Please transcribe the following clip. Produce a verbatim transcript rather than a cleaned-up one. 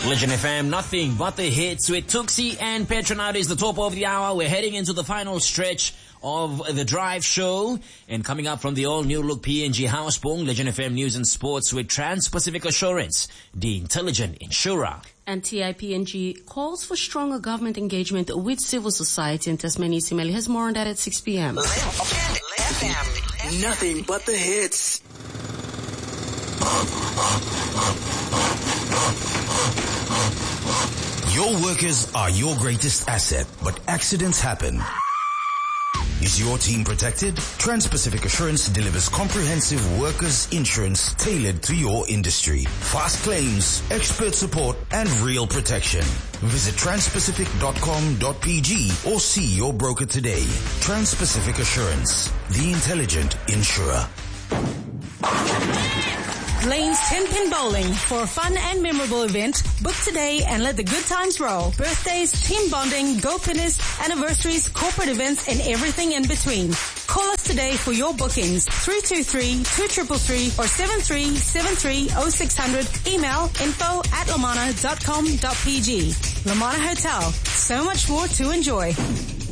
Legend F M, nothing but the hits with Tuxi and Petronado is the top of the hour. We're heading into the final stretch of the drive show. And coming up from the all-new look P N G Houseboat, Legend F M News and Sports with Trans-Pacific Assurance, the intelligent insurer. And T I P N G calls for stronger government engagement with civil society. And Tasmania Simeli has more on that at six p.m. Legend F M, nothing but the hits. Your workers are your greatest asset, but accidents happen. Is your team protected? Trans-Pacific Assurance delivers comprehensive workers' insurance tailored to your industry. Fast claims, expert support, and real protection. Visit transpacific dot com dot p g or see your broker today. Trans-Pacific Assurance, the intelligent insurer. Lane's ten-pin bowling for a fun and memorable event. Book today and let the good times roll. Birthdays, team bonding, go pinners, anniversaries, corporate events, and everything in between. Call us today for your bookings. three two three, two three three or seven three seven three oh six hundred. Email info at lamana dot com dot p g. Lamana Hotel. So much more to enjoy.